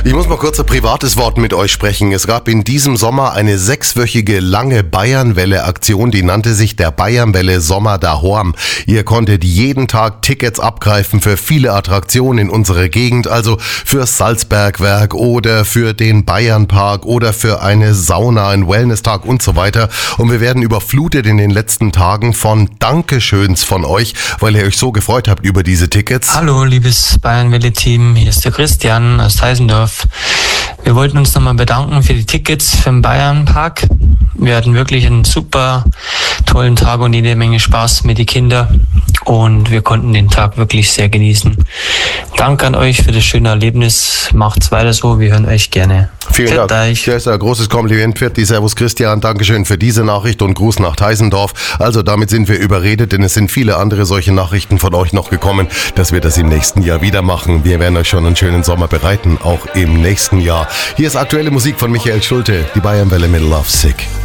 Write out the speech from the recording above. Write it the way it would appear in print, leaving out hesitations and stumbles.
Ich muss mal kurz ein privates Wort mit euch sprechen. Es gab in diesem Sommer eine 6-wöchige lange Bayernwelle-Aktion, die nannte sich der Bayernwelle Sommer daheim. Ihr konntet jeden Tag Tickets abgreifen für viele Attraktionen in unserer Gegend, also für Salzbergwerk oder für den Bayernpark oder für eine Sauna, einen Wellness-Tag und so weiter. Und wir werden überflutet in den letzten Tagen von Dankeschöns von euch, weil ihr euch so gefreut habt über diese Tickets. Hallo, liebes Bayernwelle-Team, hier ist der Christian aus Teisendorf. Wir wollten uns nochmal bedanken für die Tickets für den Bayernpark. Wir hatten wirklich einen super tollen Tag und jede Menge Spaß mit den Kindern und wir konnten den Tag wirklich sehr genießen. Danke an euch für das schöne Erlebnis. Macht's weiter so, wir hören euch gerne. Vielen Dank. Das ist ein großes Kompliment. Pfiat Servus Christian, Dankeschön für diese Nachricht und Gruß nach Teisendorf. Also damit sind wir überredet, denn es sind viele andere solche Nachrichten von euch noch gekommen, dass wir das im nächsten Jahr wieder machen. Wir werden euch schon einen schönen Sommer bereiten, auch im nächsten Jahr. Hier ist aktuelle Musik von Michael Schulte, die Bayernwelle mit Love Sick.